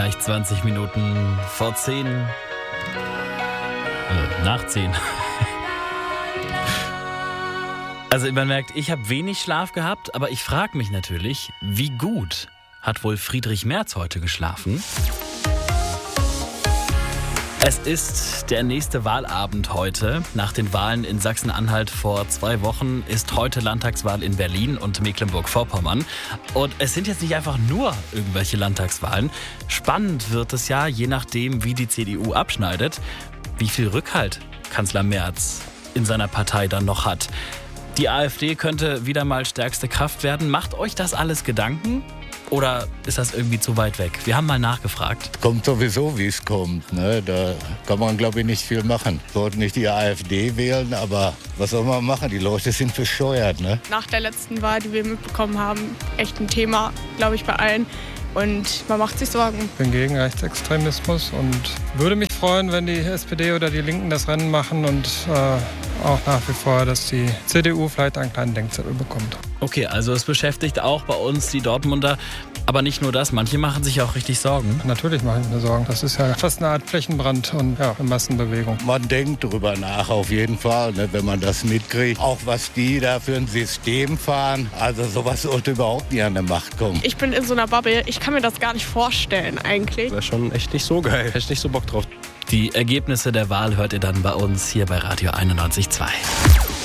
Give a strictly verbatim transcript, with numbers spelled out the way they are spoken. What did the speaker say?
Gleich zwanzig Minuten vor zehn. Äh, nach zehn. Also man merkt, ich habe wenig Schlaf gehabt, aber ich frage mich natürlich, wie gut hat wohl Friedrich Merz heute geschlafen? Es ist der nächste Wahlabend heute. Nach den Wahlen in Sachsen-Anhalt vor zwei Wochen ist heute Landtagswahl in Berlin und Mecklenburg-Vorpommern. Und es sind jetzt nicht einfach nur irgendwelche Landtagswahlen. Spannend wird es ja, je nachdem, wie die C D U abschneidet, wie viel Rückhalt Kanzler Merz in seiner Partei dann noch hat. Die AfD könnte wieder mal stärkste Kraft werden. Macht euch das alles Gedanken? Oder ist das irgendwie zu weit weg? Wir haben mal nachgefragt. Kommt sowieso, wie es kommt. Ne? Da kann man, glaube ich, nicht viel machen. Sollten nicht die AfD wählen, aber was soll man machen? Die Leute sind bescheuert. Ne? Nach der letzten Wahl, die wir mitbekommen haben, echt ein Thema, glaube ich, bei allen. Und man macht sich Sorgen. Ich bin gegen Rechtsextremismus und würde mich freuen, wenn die S P D oder die Linken das Rennen machen und äh, auch nach wie vor, dass die C D U vielleicht einen kleinen Denkzettel bekommt. Okay, also es beschäftigt auch bei uns die Dortmunder. Aber nicht nur das, manche machen sich auch richtig Sorgen. Natürlich mache ich mir Sorgen. Das ist ja fast eine Art Flächenbrand und ja, eine Massenbewegung. Man denkt drüber nach, auf jeden Fall, ne, wenn man das mitkriegt. Auch was die da für ein System fahren. Also sowas sollte überhaupt nie an der Macht kommen. Ich bin in so einer Bubble, ich kann mir das gar nicht vorstellen eigentlich. Wäre schon echt nicht so geil, hätte ich nicht so Bock drauf. Die Ergebnisse der Wahl hört ihr dann bei uns hier bei Radio einundneunzig Komma zwei.